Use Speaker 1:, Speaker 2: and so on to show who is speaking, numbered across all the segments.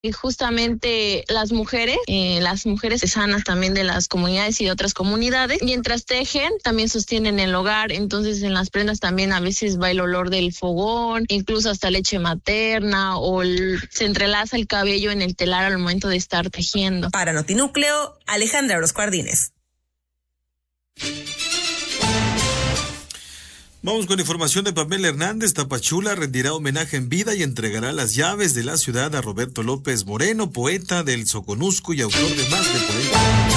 Speaker 1: Y justamente las mujeres sanas también de las comunidades y de otras comunidades, mientras tejen, también sostienen el hogar. Entonces en las prendas también a veces va el olor del fogón, incluso hasta leche materna se entrelaza el cabello en el telar al momento de estar tejiendo.
Speaker 2: Para Notinúcleo, Alejandra Orozco Ardínez.
Speaker 3: Vamos con información de Pamela Hernández. Tapachula rendirá homenaje en vida y entregará las llaves de la ciudad a Roberto López Moreno, poeta del Soconusco y autor de más de 40.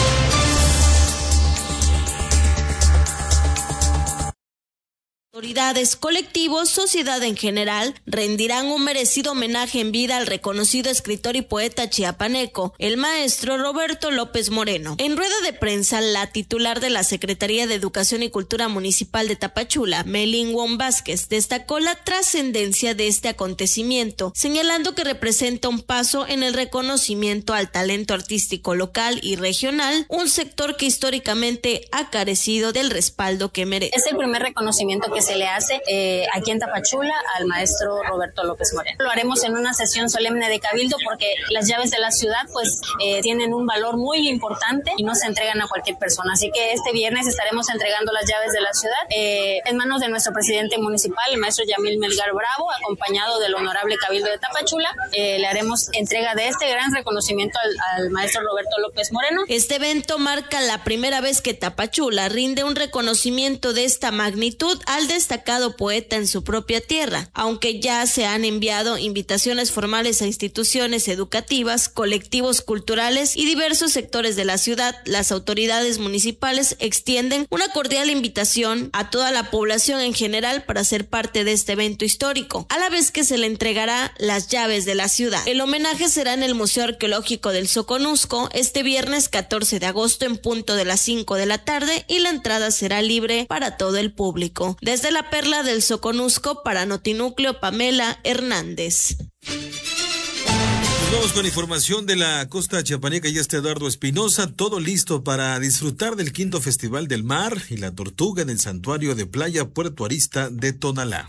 Speaker 4: Autoridades, colectivos, sociedad en general, rendirán un merecido homenaje en vida al reconocido escritor y poeta chiapaneco, el maestro Roberto López Moreno. En rueda de prensa, la titular de la Secretaría de Educación y Cultura Municipal de Tapachula, Melin Wong Vázquez, destacó la trascendencia de este acontecimiento, señalando que representa un paso en el reconocimiento al talento artístico local y regional, un sector que históricamente ha carecido del respaldo que merece.
Speaker 5: Es el primer reconocimiento que se le hace aquí en Tapachula al maestro Roberto López Moreno. Lo haremos en una sesión solemne de cabildo porque las llaves de la ciudad pues tienen un valor muy importante y no se entregan a cualquier persona. Así que este viernes estaremos entregando las llaves de la ciudad en manos de nuestro presidente municipal, el maestro Yamil Melgar Bravo, acompañado del honorable cabildo de Tapachula. Le haremos entrega de este gran reconocimiento al maestro Roberto López Moreno.
Speaker 4: Este evento marca la primera vez que Tapachula rinde un reconocimiento de esta magnitud al destacado poeta en su propia tierra, aunque ya se han enviado invitaciones formales a instituciones educativas, colectivos culturales y diversos sectores de la ciudad. Las autoridades municipales extienden una cordial invitación a toda la población en general para ser parte de este evento histórico, a la vez que se le entregará las llaves de la ciudad. El homenaje será en el Museo Arqueológico del Soconusco este viernes 14 de agosto en punto de las 5 de la tarde y la entrada será libre para todo el público. Desde la Perla del Soconusco, para Notinúcleo, Pamela Hernández.
Speaker 3: Nos vamos con información de la costa chiapaneca. Ya está Eduardo Espinosa, todo listo para disfrutar del 5º Festival del Mar y la Tortuga en el Santuario de Playa Puerto Arista de Tonalá.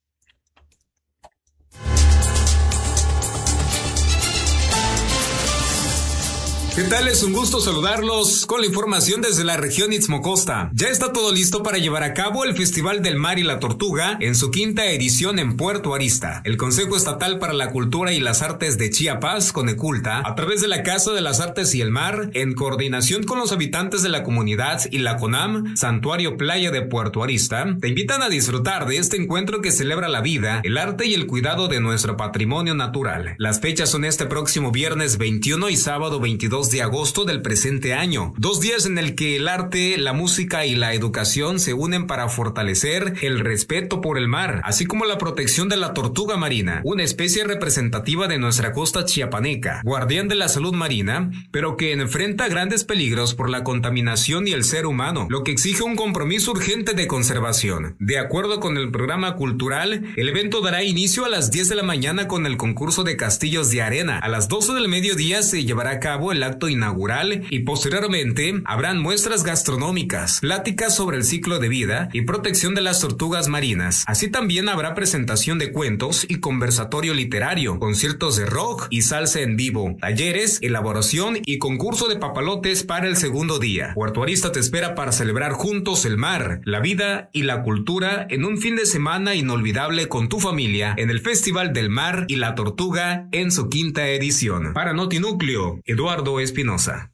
Speaker 6: ¿Qué tal? Es un gusto saludarlos con la información desde la región Istmo Costa. Ya está todo listo para llevar a cabo el Festival del Mar y la Tortuga en su 5ª edición en Puerto Arista. El Consejo Estatal para la Cultura y las Artes de Chiapas, Coneculta, a través de la Casa de las Artes y el Mar, en coordinación con los habitantes de la comunidad y la CONAM, Santuario Playa de Puerto Arista, te invitan a disfrutar de este encuentro que celebra la vida, el arte y el cuidado de nuestro patrimonio natural. Las fechas son este próximo viernes 21 y sábado 22 de agosto del presente año, 2 días en el que el arte, la música y la educación se unen para fortalecer el respeto por el mar, así como la protección de la tortuga marina, una especie representativa de nuestra costa chiapaneca, guardián de la salud marina, pero que enfrenta grandes peligros por la contaminación y el ser humano, lo que exige un compromiso urgente de conservación. De acuerdo con el programa cultural, el evento dará inicio a las 10 de la mañana con el concurso de castillos de arena. A las 12 del mediodía se llevará a cabo el acto inaugural y posteriormente habrán muestras gastronómicas, pláticas sobre el ciclo de vida y protección de las tortugas marinas. Así también habrá presentación de cuentos y conversatorio literario, conciertos de rock y salsa en vivo, talleres, elaboración y concurso de papalotes para el segundo día. Puerto Arista te espera para celebrar juntos el mar, la vida y la cultura en un fin de semana inolvidable con tu familia en el Festival del Mar y la Tortuga en su 5ª edición. Para Notinúcleo, Eduardo Espinosa.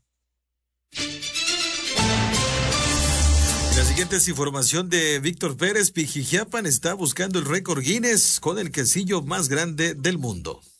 Speaker 3: La siguiente es información de Víctor Pérez. Pijijiapan está buscando el récord Guinness con el quesillo más grande del mundo.